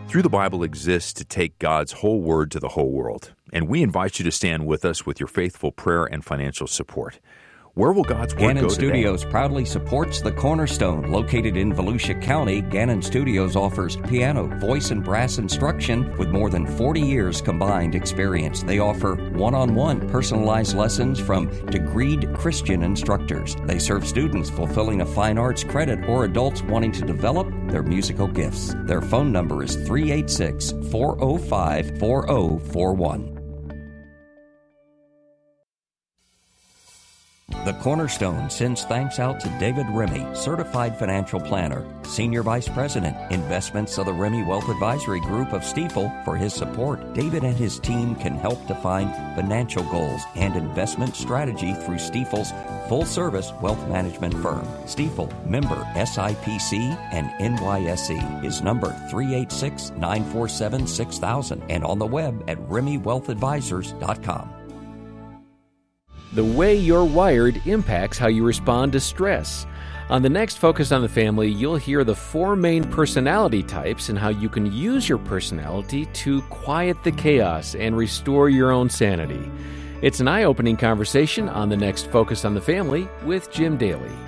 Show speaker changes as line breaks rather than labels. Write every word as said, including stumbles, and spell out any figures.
Through the Bible exists to take God's whole word to the whole world, and we invite you to stand with us with your faithful prayer and financial support. Where will God's word
Gannon
go today?
Studios proudly supports the Cornerstone. Located in Volusia County, Gannon Studios offers piano, voice, and brass instruction with more than forty years combined experience. They offer one-on-one personalized lessons from degreed Christian instructors. They serve students fulfilling a fine arts credit or adults wanting to develop their musical gifts. Their phone number is three eight six, four oh five, four oh four one. The Cornerstone sends thanks out to David Remy, Certified Financial Planner, Senior Vice President, Investments of the Remy Wealth Advisory Group of Stifel, for his support. David and his team can help define financial goals and investment strategy through Stifel's full-service wealth management firm. Stifel, member S I P C and N Y S E, is number three eight six, nine four seven, six thousand and on the web at remy wealth advisors dot com.
The way you're wired impacts how you respond to stress. On the next Focus on the Family, you'll hear the four main personality types and how you can use your personality to quiet the chaos and restore your own sanity. It's an eye-opening conversation on the next Focus on the Family with Jim Daly.